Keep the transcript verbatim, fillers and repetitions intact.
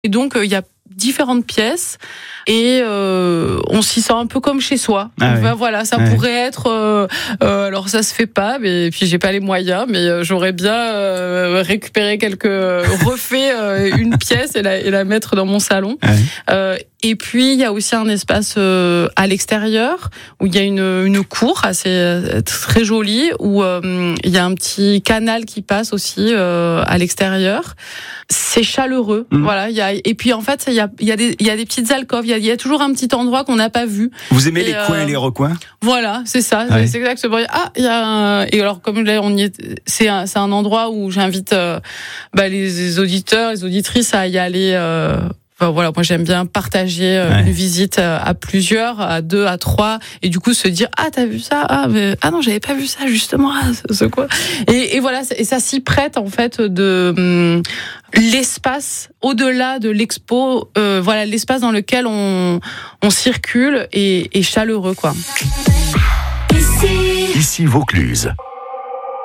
Et donc, il euh, y a différentes pièces et euh, on s'y sent un peu comme chez soi. Ah enfin, oui. voilà, ça ouais. pourrait être. Euh, euh, alors ça se fait pas, mais puis j'ai pas les moyens, mais euh, j'aurais bien euh, récupéré quelques refait euh, une pièce et la, et la mettre dans mon salon. Ah oui. Euh, et puis il y a aussi un espace euh, à l'extérieur où il y a une, une cour assez euh, très jolie où euh, il y a un petit canal qui passe aussi euh, à l'extérieur. C'est chaleureux, mmh. voilà. Il y a et puis en fait il y a il y a des il y a des petites alcôves. Il y a, il y a toujours un petit endroit qu'on n'a pas vu. Vous aimez et les euh, coins et les recoins? Voilà, c'est ça. Ah c'est, oui. c'est exactement. Ah, il y a un, et alors comme là on y est, c'est un, c'est un endroit où j'invite euh, bah, les, les auditeurs, les auditrices à y aller. Euh, Enfin, voilà, moi j'aime bien partager euh, ouais. une visite à plusieurs, à deux, à trois, et du coup se dire ah t'as vu ça, ah mais ah non j'avais pas vu ça justement, ah c'est quoi. Et, et voilà, et ça s'y prête en fait de hum, l'espace au-delà de l'expo, euh, voilà l'espace dans lequel on on circule est, est chaleureux quoi. Ici, Ici Vaucluse.